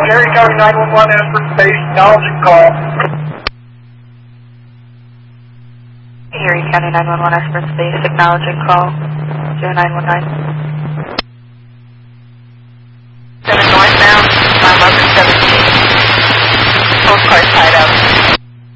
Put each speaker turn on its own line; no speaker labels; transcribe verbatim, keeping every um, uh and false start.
Erie County nine one one, Esper Space, acknowledging call.
Erie County nine one one, Esper Space, acknowledging call, zero nine one nine.